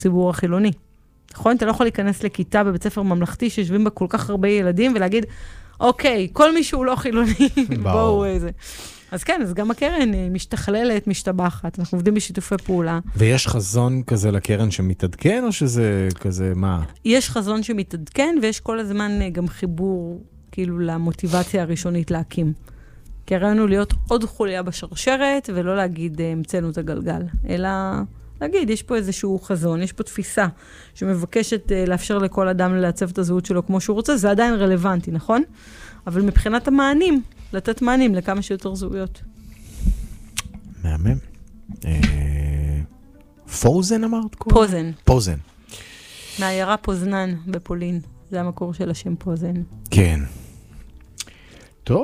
הציבור החילוני. נכון? אתה לא יכול להיכנס לכיתה בבית ספר ממלכתי שיושבים בה כל כך הרבה ילדים ולהגיד, אוקיי, כל מי שהוא לא חילוני, בואו איזה. אז כן, אז גם הקרן משתכללת, משתבחת, אנחנו עובדים בשיתופי פעולה. ויש חזון כזה לקרן שמתעדכן, או שזה כזה, מה? יש חזון שמתעדכן, ויש כל הזמן גם חיבור, כאילו, למוטיבציה הראשונית להקים. כי הראינו להיות עוד חוליה בשרשרת, ולא להגיד, המצאנו את הגלגל, אלא להגיד, יש פה איזשהו חזון, יש פה תפיסה, שמבקשת לאפשר לכל אדם לעצב את הזהות שלו כמו שהוא רוצה, זה עדיין רלוונטי, נכון? אבל מבחינת המענים, לתת מענים לכמה שיותר זהויות. מהמם. פוזן אמרת? פוזן. פוזן. מהעיירה פוזנן בפולין. זה המקור של השם פוזן. כן. טוב.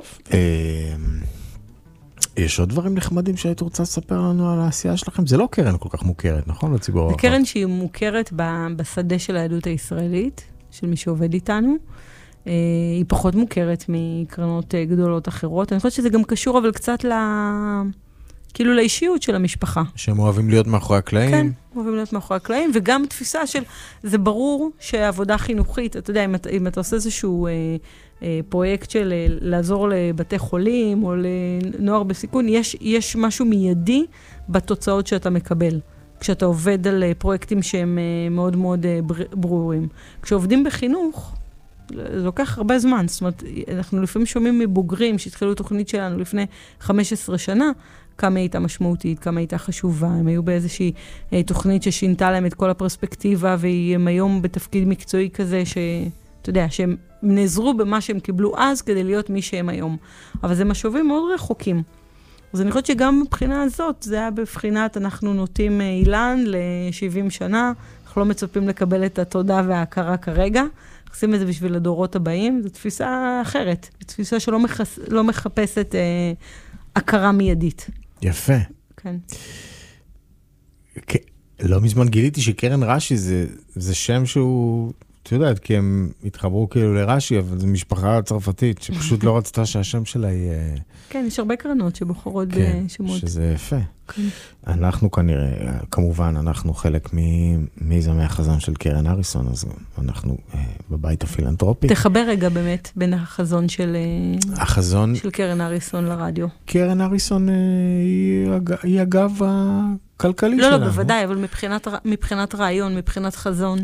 יש עוד דברים נחמדים שהיית רוצה לספר לנו על העשייה שלכם? זה לא קרן כל כך מוכרת, נכון? לציבור הרחב. זה קרן שהיא מוכרת בשדה של היהדות הישראלית, של מי שעובד איתנו. היא פחות מוכרת מקרנות גדולות אחרות. אני חושבת שזה גם קשור, אבל קצת כאילו לאישיות של המשפחה. שהם אוהבים להיות מאחורי הקלעים? כן, אוהבים להיות מאחורי הקלעים, וגם תפיסה של, זה ברור שעבודה חינוכית, אתה יודע, אם אתה עושה איזשהו פרויקט של לעזור לבתי חולים, או לנוער בסיכון, יש משהו מיידי בתוצאות שאתה מקבל, כשאתה עובד על פרויקטים שהם מאוד מאוד ברורים. כשעובדים בחינוך, זה לוקח הרבה זמן, זאת אומרת, אנחנו לפעמים שומעים מבוגרים שהתחילו תוכנית שלנו לפני 15 שנה, כמה הייתה משמעותית, כמה הייתה חשובה, הם היו באיזושהי תוכנית ששינתה להם את כל הפרספקטיבה, והם היום בתפקיד מקצועי כזה, שאתה יודע, שהם נעזרו במה שהם קיבלו אז, כדי להיות מי שהם היום. אבל זה משובים מאוד רחוקים. אז אני חושבת שגם מבחינה הזאת, זה היה בבחינת, אנחנו נוטים אילן ל-70 שנה, אנחנו לא מצפים לקבל את התודה וההכרה כרגע, עושים את זה בשביל הדורות הבאים, זו תפיסה אחרת, זו תפיסה שלא מחפשת הכרה מיידית. יפה. כן. לא מזמן גיליתי שקרן רש"י זה שם שהוא, אתה יודעת, כי הם התחברו כאילו לרש"י, אבל זו משפחה צרפתית, שפשוט לא רצתה שהשם שלה יהיה... כן, יש הרבה קרנות שבוחרות בשמות. כן, שזה יפה. אנחנו כנראה, כמובן, אנחנו חלק ממיזמי החזון של קרן אריסון, אז אנחנו בבית הפילנטרופי. תחבר רגע באמת בין החזון של קרן אריסון לרדיו. קרן אריסון היא אגב הכלכלי שלנו. לא, בוודאי, אבל מבחינת רעיון, מבחינת חזון.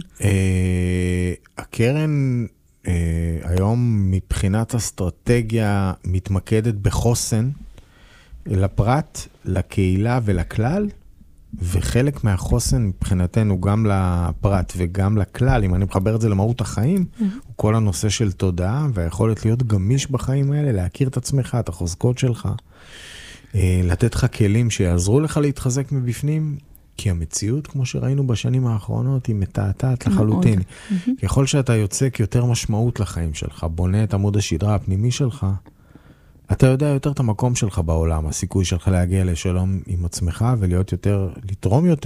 הקרן היום מבחינת אסטרטגיה מתמקדת בחוסן, לפרט, לקהילה ולכלל, וחלק מהחוסן מבחינתנו גם לפרט וגם לכלל, אם אני מחבר את זה למהות החיים, הוא כל הנושא של תודעה, והיכולת להיות גמיש בחיים האלה, להכיר את עצמך, את החוזקות שלך, לתת לך כלים שיעזרו לך להתחזק מבפנים, כי המציאות, כמו שראינו בשנים האחרונות, היא מתעתעת לחלוטין. ככל שאתה יוצק יותר משמעות לחיים שלך, בונה את עמוד השדרה הפנימי שלך, אתה יודע יותר את המקום שלך בעולם, הסיכוי שלך להגיע לשלום עם עצמך ולהיות יותר, לתרום יותר,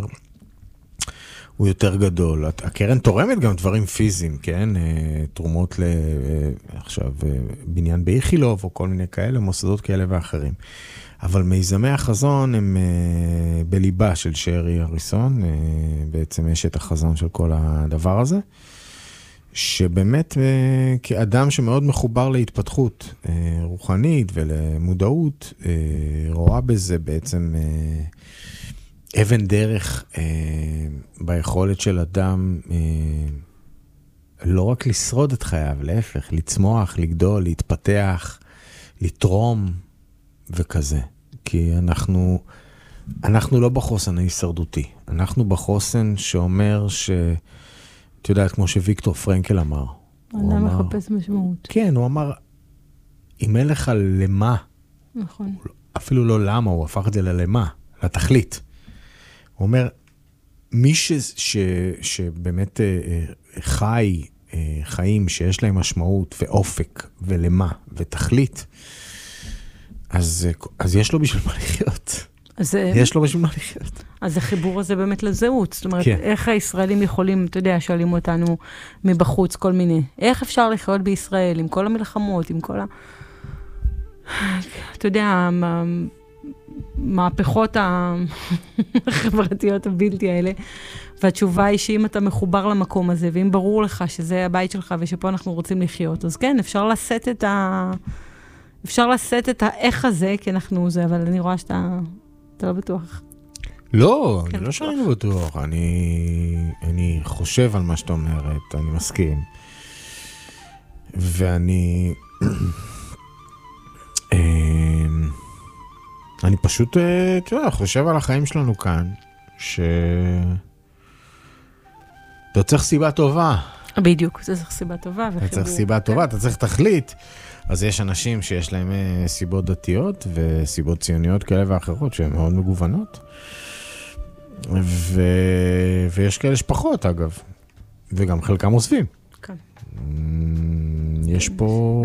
הוא יותר גדול. הקרן תורמת גם דברים פיזיים, כן? תרומות עכשיו בניין באיכילוב או כל מיני כאלה, מוסדות כאלה ואחרים. אבל מיזמי החזון הם בליבה של שרי אריסון, בעצם יש את החזון של כל הדבר הזה. שבאמת כאדם שמאוד מחובר להתפתחות רוחנית ולמודעות, רואה בזה בעצם אבן דרך ביכולת של אדם לא רק לשרוד את חייו, להפך, לצמוח, לגדול, להתפתח, לתרום וכזה. כי אנחנו לא בחוסן ההישרדותי, אנחנו בחוסן שאומר את יודעת, כמו שוויקטור פרנקל אמר. אדם מחפש משמעות. כן, הוא אמר, אם אין לך למה, נכון. אפילו לא למה, הוא הפך את זה ללמה, לתכלית. הוא אומר, מי שבאמת חיים שיש להם משמעות ואופק ולמה ותכלית, אז יש לו בשביל מה לחיות. יש לו בשביל מה לחיות. אז החיבור הזה באמת לזהות, זאת אומרת, איך הישראלים יכולים, אתה יודע, שואלים אותנו מבחוץ כל מיני, איך אפשר לחיות בישראל עם כל המלחמות, עם כל אתה יודע, המהפכות החברתיות הבלתי האלה, והתשובה היא שאם אתה מחובר למקום הזה, ואם ברור לך שזה הבית שלך ושפה אנחנו רוצים לחיות, אז כן, אפשר לשאת את האיך הזה, כי אנחנו זה, אבל אני רואה שאתה לא בטוח. לא, אני לא שאני לא בטוח, אני חושב על מה שאתה אומרת, אני מסכים. ואני אני פשוט, אתה יודע, חושב על החיים שלנו כאן, אתה צריך סיבה טובה. בדיוק, אתה צריך סיבה טובה. אתה צריך סיבה טובה, אתה צריך תכלית. אז יש אנשים שיש להם סיבות דתיות וסיבות ציוניות כאלה ואחרות שהן מאוד מגוונות. ויש כאלה שפחות, אגב. וגם חלקם עוזבים. כן. יש פה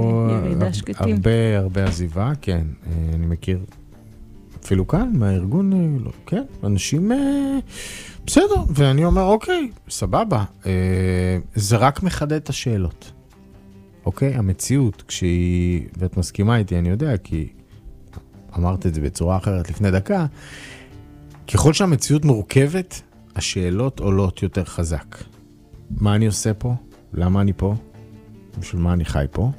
הרבה עזיבה, כן. אני מכיר אפילו כאן, מהארגון, כן, אנשים בסדר, ואני אומר, אוקיי, סבבה. זה רק מחדד את השאלות. אוקיי? המציאות, כשהיא, ואת מסכימה איתי, אני יודע, כי אמרת את זה בצורה אחרת לפני דקה, ככל שהמציאות מורכבת, השאלות עולות יותר חזק. מה אני עושה פה? למה אני פה? בשביל מה אני חי פה?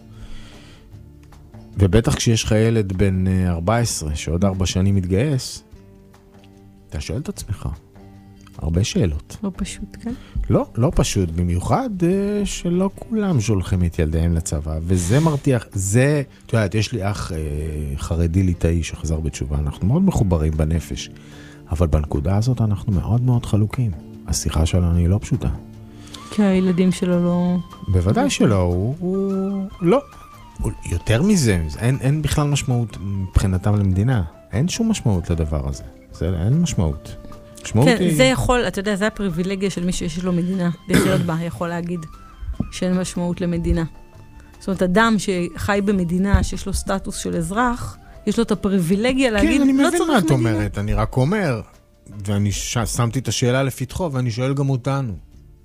ובטח כשיש לך ילד בן 14, שעוד 4 שנים מתגייס, אתה שואל את עצמך. הרבה שאלות. לא פשוט, כן? לא פשוט, במיוחד שלא כולם שולחים את ילדיהם לצבא, וזה מרתיח, זה, אתה יודעת, יש לי אח חרדי ליטאי שחזר בתשובה, אנחנו מאוד מחוברים בנפש, אבל בנקודה הזאת אנחנו מאוד מאוד חלוקים. השיחה שלנו היא לא פשוטה. כי הילדים שלו לא... בוודאי שלא, הוא לא. יותר מזה, אין בכלל משמעות מבחינתם למדינה, אין שום משמעות לדבר הזה, אין משמעות. כן, זה יכול, אתה יודע, זה הפריבילגיה של מי שיש לו מדינה, לחיות בה, יכול להגיד שאין משמעות למדינה. זאת אומרת, אדם שחי במדינה, שיש לו סטטוס של אזרח, יש לו את הפריבילגיה להגיד, לא צריך מדינה. כן, אני מבין מה את אומרת, אני רק אומר, ואני שמתי את השאלה לפתחו, ואני שואל גם אותנו.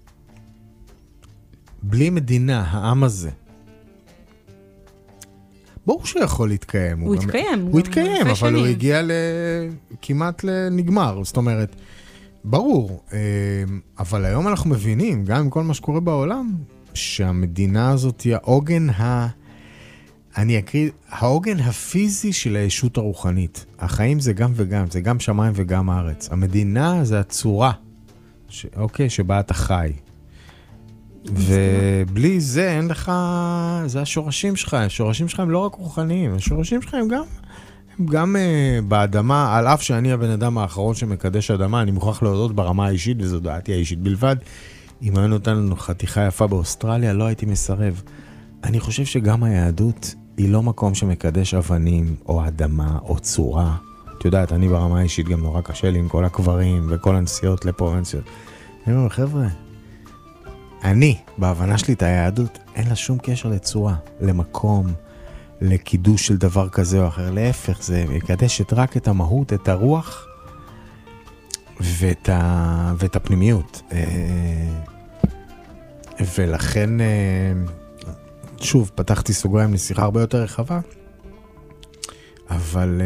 בלי מדינה, העם הזה, ברור שיכול להתקיים. הוא התקיים. הוא התקיים, אבל הוא הגיע כמעט לנגמר. זאת אומרת, ברור. אבל היום אנחנו מבינים, גם עם כל מה שקורה בעולם, שהמדינה הזאת היא העוגן הפיזי של הישות הרוחנית. החיים זה גם וגם, זה גם שמיים וגם הארץ. המדינה זה הצורה, שבה אתה חי. ובלי זה אין לך, זה השורשים שלך, השורשים שלך הם לא רק רוחניים, השורשים שלך הם גם באדמה, על אף שאני הבן אדם האחרון שמקדש אדמה, אני מוכרח להודות ברמה האישית, וזו דעתי האישית בלבד, אם היה נותן לנו חתיכה יפה באוסטרליה, לא הייתי מסרב. אני חושב שגם היהדות היא לא מקום שמקדש אבנים, או אדמה, או צורה. את יודעת, אני ברמה האישית גם נורא קשה לי עם כל הקברים, וכל הנסיעות לפה ונסיעות. אני אומר, חבר'ה, אני, בהבנה שלי את היהדות, אין לה שום קשר לצורה, למקום, לקידוש של דבר כזה או אחר. להפך, זה מקדשת רק את המהות, את הרוח ואת הפנימיות. ולכן, שוב, פתחתי סוגריים לשיחה הרבה יותר רחבה, אבל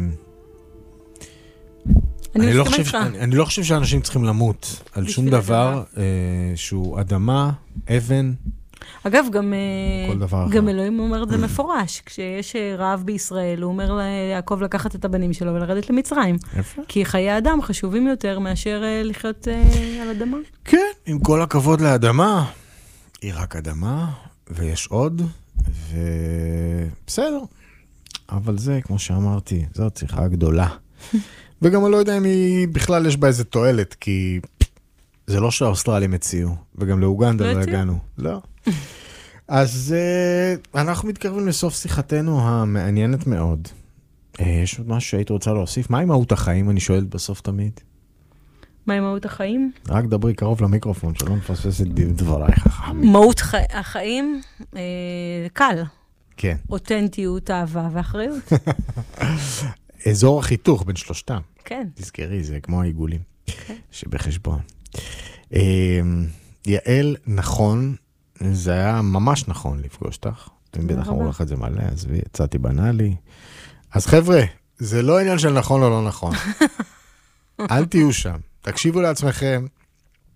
אני לא חושב שאנשים צריכים למות על שום דבר שהוא אדמה, אבן. אגב, גם אלוהים אומר את זה מפורש. כשיש רעב בישראל, הוא אומר ליעקב לקחת את הבנים שלו ולרדת למצרים. כי חיי אדם חשובים יותר מאשר לחיות על אדמה. כן, עם כל הכבוד לאדמה, היא רק אדמה, ויש עוד, ובסדר. אבל זה, כמו שאמרתי, זו צריכה גדולה. וגם אני לא יודע אם היא בכלל יש בה איזה תועלת, כי זה לא שהאוסטרלים הציעו, וגם לאוגנדה לא הגענו. לא. אז אנחנו מתקרבים לסוף שיחתנו המעניינת מאוד. יש עוד משהו שהיית רוצה להוסיף? מה עם מהות החיים? אני שואלת בסוף תמיד. מה עם מהות החיים? רק דברי קרוב למיקרופון, שלא נפספס את דברייך. מהות החיים, קל. כן. אותנטיות, אהבה ואחריות. אזור החיתוך בין שלושתם. כן. תזכרי, זה כמו העיגולים שבחשבון. יעל, נכון, זה היה ממש נכון לפגוש אותך. אתם בטח אמרו לך את זה מלא, אז יצאתי בנאלי. אז חבר'ה, זה לא עניין של נכון או לא נכון. אל תהיו שם. תקשיבו לעצמכם,